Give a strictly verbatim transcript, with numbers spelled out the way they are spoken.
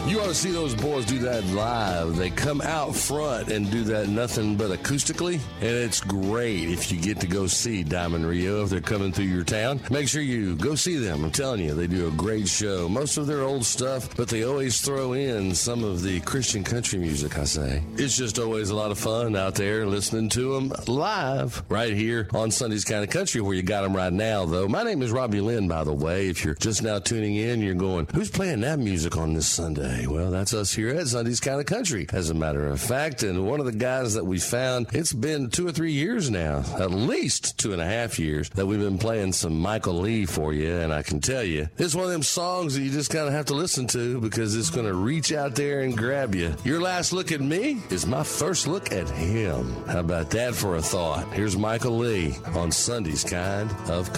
You ought to see those boys do that live. They come out front and do that nothing but acoustically, and it's great if you get to go see Diamond Rio if they're coming through your town. Make sure you go see them. I'm telling you, they do a great show. Most of their old stuff, but they always throw in some of the Christian country music, I say. It's just always a lot of fun out there listening to them live right here on Sunday's Kind of Country, where you got them right now, though. My name is Robbie Lynn, by the way. If you're just now tuning in, you're going, who's playing that music on this Sunday? Well, that's us here at Sunday's Kind of Country, as a matter of fact. And one of the guys that we found, it's been two or three years now, at least two and a half years, that we've been playing some Michael Lee for you. And I can tell you, it's one of them songs that you just kind of have to listen to because it's going to reach out there and grab you. Your last look at me is my first look at him. How about that for a thought? Here's Michael Lee on Sunday's Kind of Country.